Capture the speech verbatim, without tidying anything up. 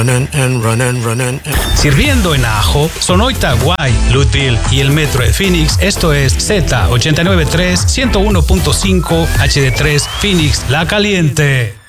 Running and running, running and... Sirviendo en Ajo, Sonoita, Guay, Lutville y el metro de Phoenix. Esto es Z ochenta y nueve punto tres, ciento uno punto cinco H D tres Phoenix, La Caliente.